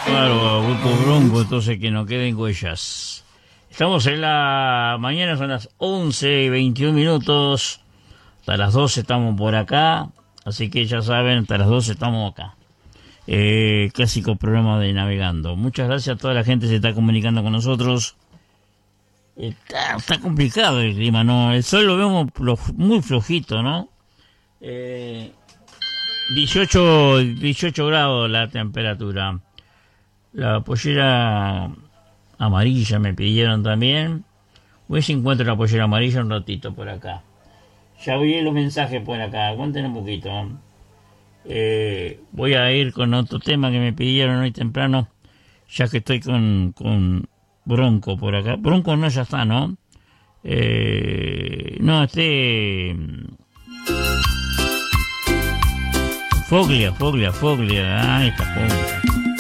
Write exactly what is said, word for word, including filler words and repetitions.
Claro, Grupo Bronco, entonces que no queden huellas. Estamos en la mañana, son las once y veintiún minutos. Hasta las doce estamos por acá. Así que ya saben, hasta las doce estamos acá. Eh, clásico programa de Navegando. Muchas gracias a toda la gente que se está comunicando con nosotros. Está, está complicado el clima, ¿no? El sol lo vemos muy flojito, ¿no? Eh, dieciocho, dieciocho grados la temperatura. La pollera amarilla me pidieron también. Voy a ver si encuentro la pollera amarilla un ratito por acá. Ya vi los mensajes por acá, aguanten un poquito. Eh, voy a ir con otro tema que me pidieron hoy temprano, ya que estoy con, con Bronco por acá. Bronco no, ya está, ¿no? Eh, no, este... Foglia, Foglia, Foglia. Ah, ahí está Foglia.